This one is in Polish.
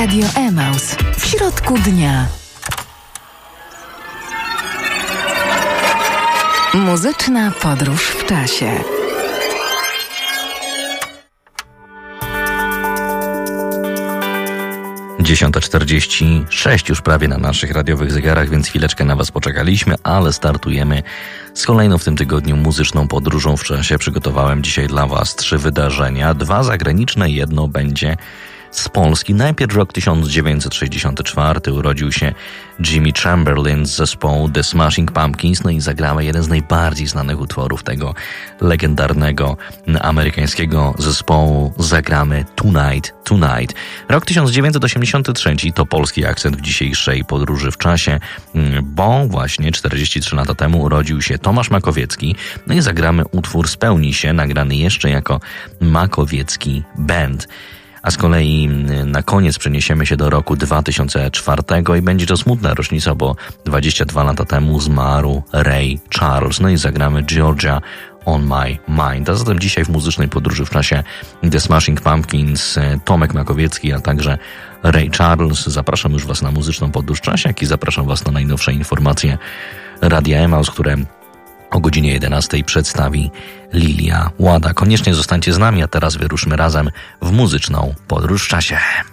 Radio Emaus w środku dnia. Muzyczna podróż w czasie. Dziesiąta 46 już prawie na naszych radiowych zegarach, więc chwileczkę na Was poczekaliśmy, ale startujemy z kolejną w tym tygodniu muzyczną podróżą w czasie. Przygotowałem dzisiaj dla Was 3 wydarzenia, 2 zagraniczne, jedno będzie z Polski. Najpierw rok 1964 urodził się Jimmy Chamberlin z zespołu The Smashing Pumpkins, no i zagrała jeden z najbardziej znanych utworów tego legendarnego amerykańskiego zespołu. Zagramy Tonight, Tonight. Rok 1983 to polski akcent w dzisiejszej podróży w czasie, bo właśnie 43 lata temu urodził się Tomasz Makowiecki, no i zagramy utwór Spełni się, nagrany jeszcze jako Makowiecki Band. A z kolei na koniec przeniesiemy się do roku 2004 i będzie to smutna rocznica, bo 22 lata temu zmarł Ray Charles. No i zagramy Georgia on My Mind. A zatem dzisiaj w muzycznej podróży w czasie The Smashing Pumpkins, Tomek Makowiecki, a także Ray Charles. Zapraszam już Was na muzyczną podróż w czasie, jak i zapraszam Was na najnowsze informacje Radia Emaus, które o godzinie 11 przedstawi Lilia Łada. Koniecznie zostańcie z nami, a teraz wyruszmy razem w muzyczną podróż w czasie.